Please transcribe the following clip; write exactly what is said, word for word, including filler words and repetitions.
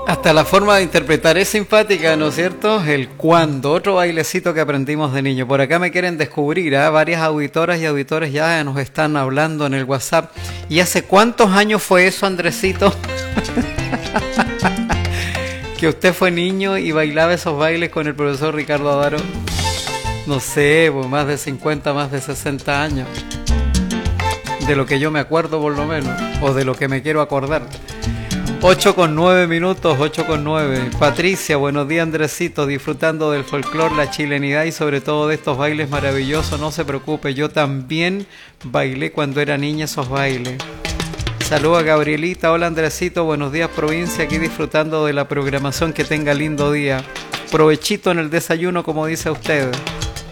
Hasta la forma de interpretar es simpática, ¿no es cierto? El cuando, otro bailecito que aprendimos de niño. Por acá me quieren descubrir, ¿eh? Varias auditoras y auditores ya nos están hablando en el WhatsApp. ¿Y hace cuántos años fue eso, Andresito? Que usted fue niño y bailaba esos bailes con el profesor Ricardo Adaro. No sé, pues más de cincuenta, más de sesenta años. De lo que yo me acuerdo por lo menos, o de lo que me quiero acordar. ocho con nueve minutos, ocho con nueve. Patricia, buenos días, Andresito, disfrutando del folclore, la chilenidad y sobre todo de estos bailes maravillosos. No se preocupe, yo también bailé cuando era niña esos bailes. Saludos a Gabrielita, hola Andresito, buenos días provincia, aquí disfrutando de la programación, que tenga lindo día. Provechito en el desayuno, como dice usted.